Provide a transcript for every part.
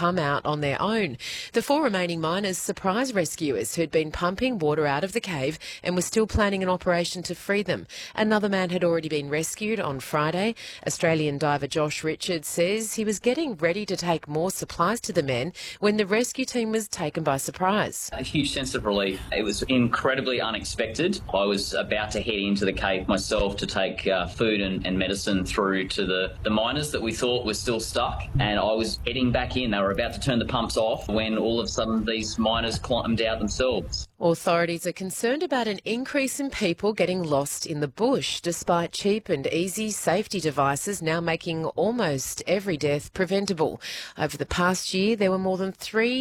come out on their own. The 4 remaining miners surprised rescuers who'd been pumping water out of the cave and were still planning an operation to free them. Another man had already been rescued on Friday. Australian diver Josh Richards says he was getting ready to take more supplies to the men when the rescue team was taken by surprise. A huge sense of relief. It was incredibly unexpected. I was about to head into the cave myself to take food and medicine through to the miners that we thought were still stuck, and I was heading back in. They were about to turn the pumps off when all of a sudden these miners climbed out themselves. Authorities are concerned about an increase in people getting lost in the bush, despite cheap and easy safety devices now making almost every death preventable. Over the past year, there were more than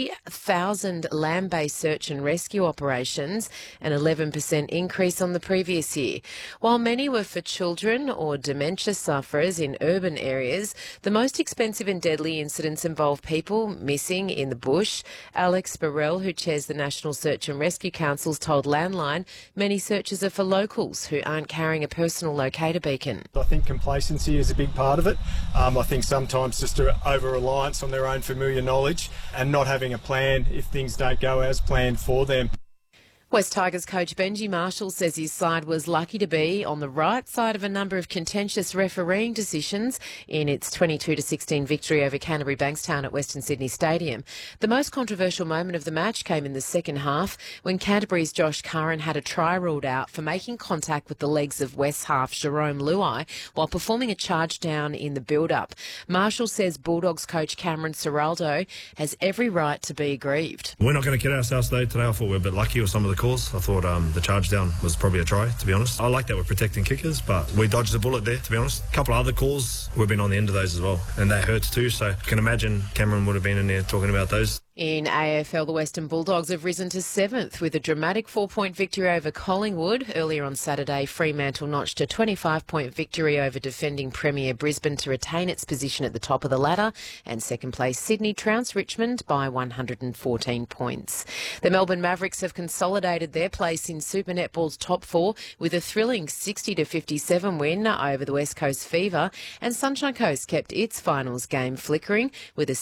3,000 land-based search and rescue operations, an 11% increase on the previous year. While many were for children or dementia sufferers in urban areas, the most expensive and deadly incidents involve people missing in the bush. Alex Burrell, who chairs the National Search and Rescue Councils, told Landline many searches are for locals who aren't carrying a personal locator beacon. I think complacency is a big part of it. I think sometimes just an over-reliance on their own familiar knowledge and not having a plan if things don't go as planned for them. West Tigers coach Benji Marshall says his side was lucky to be on the right side of a number of contentious refereeing decisions in its 22-16 victory over Canterbury Bankstown at Western Sydney Stadium. The most controversial moment of the match came in the second half when Canterbury's Josh Curran had a try ruled out for making contact with the legs of West half Jerome Luai while performing a charge down in the build-up. Marshall says Bulldogs coach Cameron Ciraldo has every right to be aggrieved. We're not going to kid ourselves though today. I thought we were a bit lucky with some of the calls. I thought the charge down was probably a try, to be honest. I like that we're protecting kickers, but we dodged the bullet there, to be honest. A couple of other calls, we've been on the end of those as well, and that hurts too, so I can imagine Cameron would have been in there talking about those. In AFL, the Western Bulldogs have risen to 7th with a dramatic 4-point victory over Collingwood. Earlier on Saturday, Fremantle notched a 25-point victory over defending Premier Brisbane to retain its position at the top of the ladder, and second place Sydney trounced Richmond by 114 points. The Melbourne Mavericks have consolidated their place in Super Netball's top 4 with a thrilling 60-57 win over the West Coast Fever, and Sunshine Coast kept its finals game flickering with a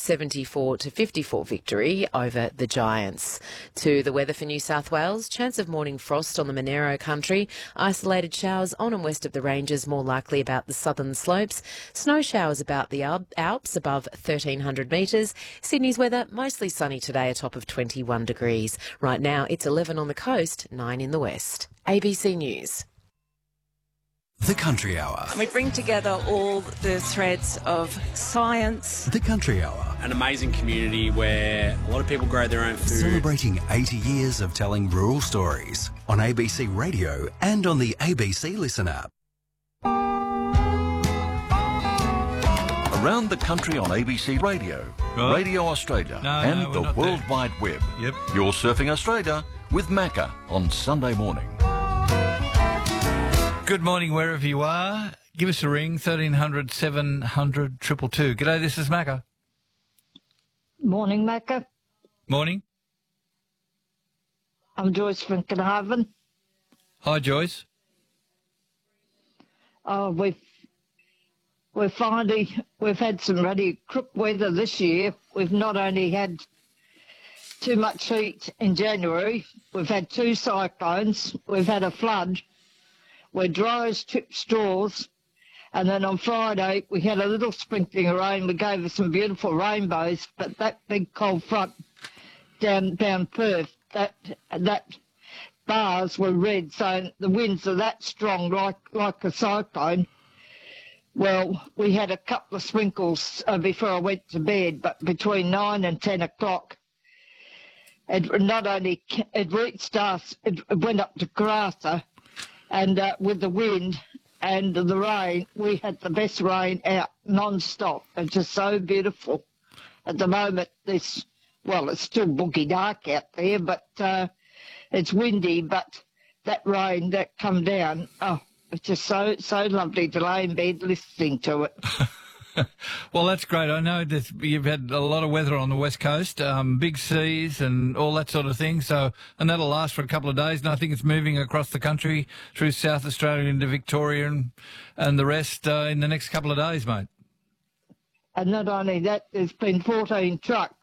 74-54 victory over the Giants. To the weather for New South Wales, chance of morning frost on the Monero country, isolated showers on and west of the ranges, more likely about the southern slopes, snow showers about the Alps above 1,300 metres. Sydney's weather mostly sunny today, a top of 21 degrees. Right now it's 11 on the coast, 9 in the west. ABC News. The Country Hour. We bring together all the threads of science. The Country Hour. An amazing community where a lot of people grow their own food. Celebrating 80 years of telling rural stories on ABC Radio and on the ABC Listen app. Around the country on ABC Radio, Radio Australia and the World Wide Web. Yep. You're Surfing Australia with Macca on Sunday morning. Good morning wherever you are. Give us a ring, 1300 700 222. G'day, this is Macca. Morning, Macca. Morning. I'm Joyce from Carnarvon. Hi, Joyce. Oh, we've had some really crook weather this year. We've not only had too much heat in January, we've had 2 cyclones, we've had a flood, where dryers tipped straws, and then on Friday we had a little sprinkling of rain. We gave us some beautiful rainbows, but that big cold front down Perth, that bars were red, so the winds are that strong, like a cyclone. Well, we had a couple of sprinkles before I went to bed, but between 9 and 10 o'clock, it reached us, it went up to Karratha, and with the wind and the rain, we had the best rain out non-stop. It's just so beautiful. At the moment, it's still boogie dark out there, but it's windy, but that rain that come down, it's just so lovely to lay in bed listening to it. Well, that's great. I know that you've had a lot of weather on the West Coast, big seas and all that sort of thing. And that'll last for a couple of days. And I think it's moving across the country through South Australia into Victoria and the rest in the next couple of days, mate. And not only that, there's been 14 trucks